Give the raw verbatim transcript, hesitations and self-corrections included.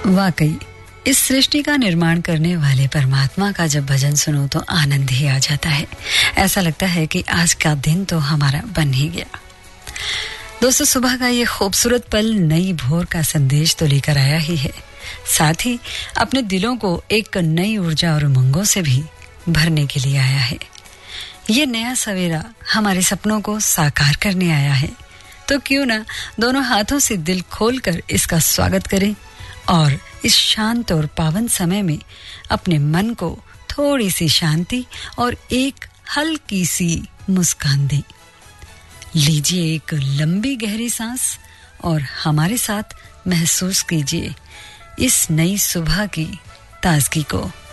वाकई इस सृष्टि का निर्माण करने वाले परमात्मा का जब भजन सुनो तो आनंद ही आ जाता है। ऐसा लगता है कि आज का दिन तो हमारा बन ही गया। दोस्तों, सुबह का ये खूबसूरत पल नई भोर का संदेश तो लेकर आया ही है, साथ ही अपने दिलों को एक नई ऊर्जा और उमंगों से भी भरने के लिए आया है। ये नया सवेरा हमारे सपनों को साकार करने आया है, तो क्यों ना दोनों हाथों से दिल खोलकर इसका स्वागत करें और इस शांत और पावन समय में अपने मन को थोड़ी सी शांति और एक हल्की सी मुस्कान दें। लीजिए एक लंबी गहरी सांस और हमारे साथ महसूस कीजिए इस नई सुबह की ताजगी को।